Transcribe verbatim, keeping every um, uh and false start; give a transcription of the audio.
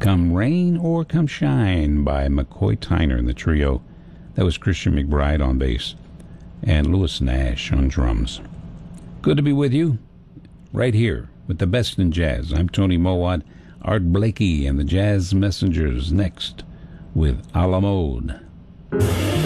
Come Rain or Come Shine by McCoy Tyner and the trio. That was Christian McBride on bass and Louis Nash on drums. Good to be with you right here with the best in jazz. I'm Tony Mowat. Art Blakey and the Jazz Messengers next with A La Mode.